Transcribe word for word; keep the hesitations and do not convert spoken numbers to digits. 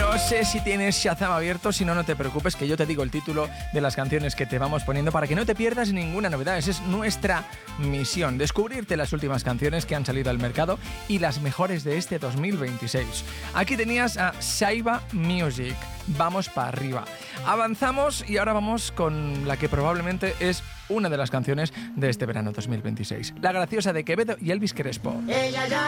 No sé si tienes Shazam abierto, si no, no te preocupes, que yo te digo el título de las canciones que te vamos poniendo para que no te pierdas ninguna novedad. Esa es nuestra misión, descubrirte las últimas canciones que han salido al mercado y las mejores de este dos mil veintiséis. Aquí tenías a Saiba Music. Vamos para arriba. Avanzamos y ahora vamos con la que probablemente es una de las canciones de este verano dos mil veintiséis. La graciosa de Quevedo y Elvis Crespo. Ella ya